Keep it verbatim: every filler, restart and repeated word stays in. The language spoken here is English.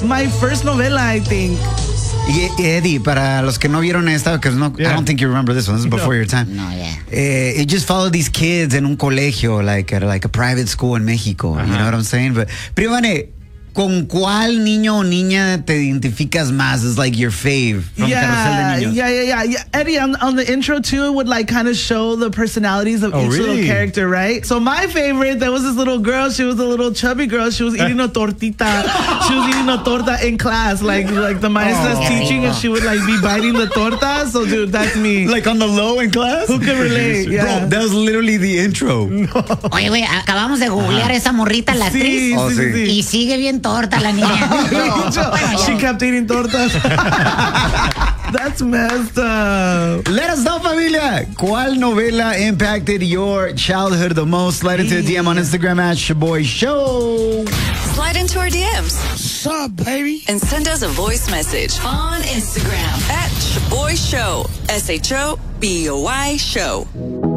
my first novela, I think. Y, Eddie, para los que no vieron esta, because no, yeah. I don't think you remember this one. This is before no. your time. No, yeah. Eh, it just followed these kids en un colegio, like at like a private school in Mexico. Uh-huh. You know what I'm saying? But, pero, Ivane, ¿con cuál niño o niña te identificas más? Is like your fave from yeah, Carrusel de Niños. Yeah, yeah, yeah, yeah. Eddie, on, on the intro too, would like kind of show the personalities of oh, each really? little character, right? So my favorite, there was this little girl. She was a little chubby girl. She was eating a tortita. She was eating a torta in class, like like the maestra's oh, teaching, and she would like be biting the torta. So dude, that's me. Like on the low in class. Who can relate? Yeah. Bro, that was literally the intro. No. Oye, güey, acabamos de googlear uh-huh. esa morrita, la actriz, sí, oh, sí, sí. y sigue bien torta la niña. She kept eating tortas. That's messed up. Let us know, familia. ¿Cuál novela impacted your childhood the most? Slide into the D M on Instagram at Shaboy Show. Slide into our D Ms. What's up, baby? And send us a voice message on Instagram at Shaboy Show. S H O B O Y Show.